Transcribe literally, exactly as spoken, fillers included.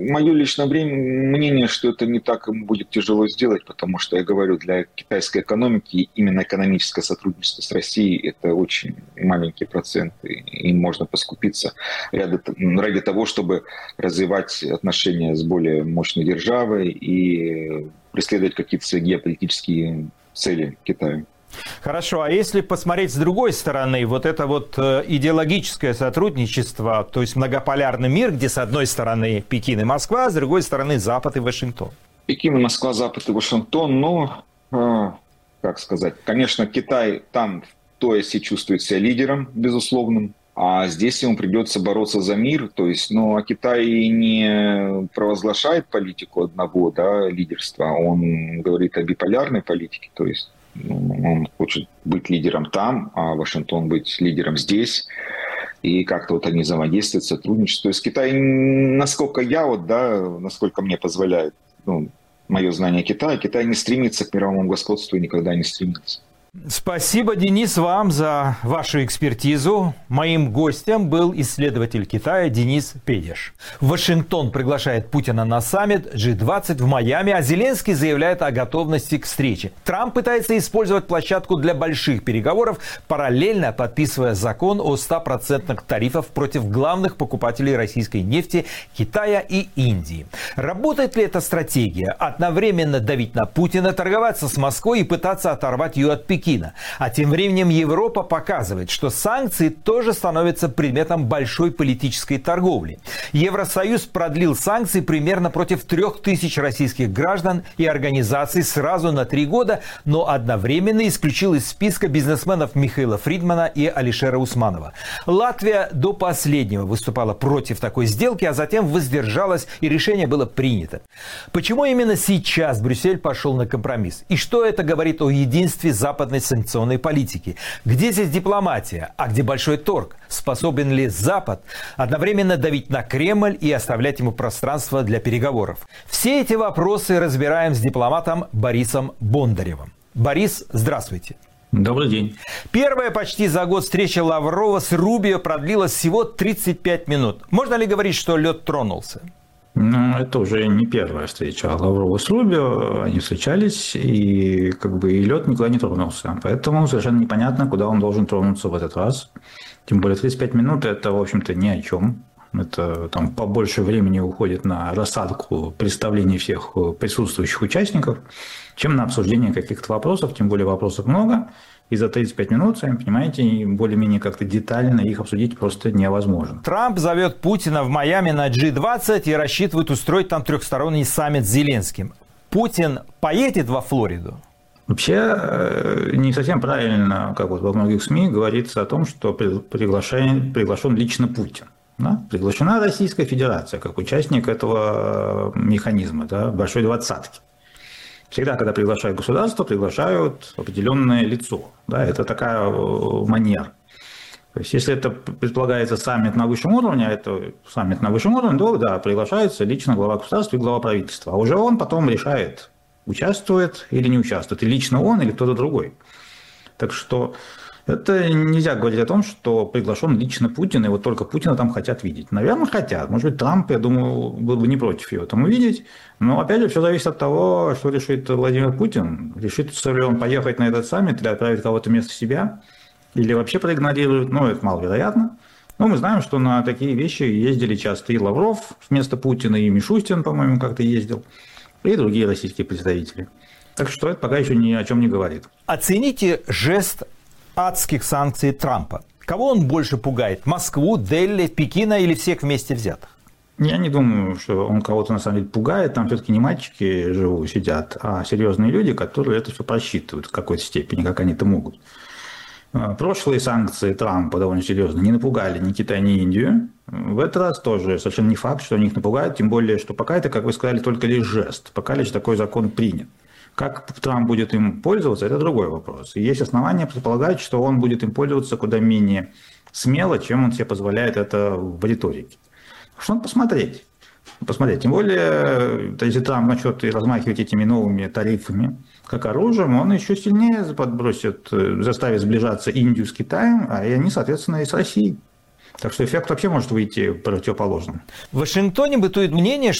мое личное мнение, что это не так ему будет тяжело сделать, потому что, я говорю, для китайской экономики именно экономическое сотрудничество с Россией – это очень маленький процент, и им можно поскупиться ради, ради того, чтобы развивать отношения с более мощной державой и преследовать какие-то свои геополитические цели Китая. Хорошо, а если посмотреть с другой стороны, вот это вот идеологическое сотрудничество, то есть многополярный мир, где с одной стороны Пекин и Москва, с другой стороны Запад и Вашингтон. Пекин и Москва, Запад и Вашингтон, ну, э, как сказать, конечно, Китай там в Туэсе чувствует себя лидером, безусловным, а здесь ему придется бороться за мир, то есть, ну, а Китай не провозглашает политику одного, да, лидерства, он говорит о биполярной политике, то есть он хочет быть лидером там, а Вашингтон быть лидером здесь. И как-то вот они взаимодействуют, сотрудничают. То есть Китай, насколько я вот, да, насколько мне позволяет, ну, мое знание Китая, Китай не стремится к мировому господству и никогда не стремится. Спасибо, Денис, вам за вашу экспертизу. Моим гостем был исследователь Китая Денис Педеш. Вашингтон приглашает Путина на саммит джи двадцать в Майами, а Зеленский заявляет о готовности к встрече. Трамп пытается использовать площадку для больших переговоров, параллельно подписывая закон о стопроцентных тарифах против главных покупателей российской нефти Китая и Индии. Работает ли эта стратегия? Одновременно давить на Путина, торговаться с Москвой и пытаться оторвать ее от Пекина. А тем временем Европа показывает, что санкции тоже становятся предметом большой политической торговли. Евросоюз продлил санкции примерно против трех тысяч российских граждан и организаций сразу на три года, но одновременно исключил из списка бизнесменов Михаила Фридмана и Алишера Усманова. Латвия до последнего выступала против такой сделки, а затем воздержалась, и решение было принято. Почему именно сейчас Брюссель пошел на компромисс? И что это говорит о единстве западной санкционной политики? Где здесь дипломатия, а где большой торг? Способен ли Запад одновременно давить на Кремль и оставлять ему пространство для переговоров? Все эти вопросы разбираем с дипломатом Борисом Бондаревым. Борис, здравствуйте. Добрый день. Первая почти за год встреча Лаврова с Рубио продлилась всего тридцать пять минут. Можно ли говорить, что лед тронулся? Ну, это уже не первая встреча Лаврова с Рубио. Они встречались, и как бы и лед никуда не тронулся. Поэтому совершенно непонятно, куда он должен тронуться в этот раз. Тем более тридцать пять минут – это, в общем-то, ни о чем. Это там побольше времени уходит на рассадку представлений всех присутствующих участников, чем на обсуждение каких-то вопросов. Тем более вопросов много. И за тридцать пять минут, сами понимаете, более-менее как-то детально их обсудить просто невозможно. Трамп зовет Путина в Майами на джи двадцать и рассчитывает устроить там трехсторонний саммит с Зеленским. Путин поедет во Флориду? Вообще не совсем правильно, как вот во многих СМИ, говорится о том, что приглашен, приглашен лично Путин. Да? Приглашена Российская Федерация как участник этого механизма, да, большой двадцатки. Всегда, когда приглашают государство, приглашают определенное лицо. Да, это такая манера. То есть, если это предполагается саммит на высшем уровне, а это саммит на высшем уровне, то да, приглашается лично глава государства и глава правительства. А уже он потом решает, участвует или не участвует. И лично он, или кто-то другой. Так что это нельзя говорить о том, что приглашен лично Путин, и вот только Путина там хотят видеть. Наверное, хотят. Может быть, Трамп, я думаю, был бы не против его там увидеть. Но, опять же, все зависит от того, что решит Владимир Путин. Решит ли он поехать на этот саммит или отправить кого-то вместо себя, или вообще проигнорирует. Ну, это маловероятно. Но мы знаем, что на такие вещи ездили часто и Лавров вместо Путина, и Мишустин, по-моему, как-то ездил, и другие российские представители. Так что это пока еще ни о чем не говорит. Оцените жест адских санкций Трампа. Кого он больше пугает? Москву, Дели, Пекина или всех вместе взятых? Я не думаю, что он кого-то на самом деле пугает. Там все-таки не мальчики живут, сидят, а серьезные люди, которые это все просчитывают в какой-то степени, как они это могут. Прошлые санкции Трампа довольно серьезно не напугали ни Китай, ни Индию. В этот раз тоже совершенно не факт, что они их напугают, тем более, что пока это, как вы сказали, только лишь жест, пока лишь такой закон принят. Как Трамп будет им пользоваться, это другой вопрос. И есть основания предполагать, что он будет им пользоваться куда менее смело, чем он себе позволяет это в риторике. Что надо посмотреть? Посмотреть. Тем более, если Трамп начнет размахивать этими новыми тарифами как оружием, он еще сильнее подбросит, заставит сближаться Индию с Китаем, а и они, соответственно, и с Россией. Так что эффект вообще может выйти противоположным. В Вашингтоне бытует мнение,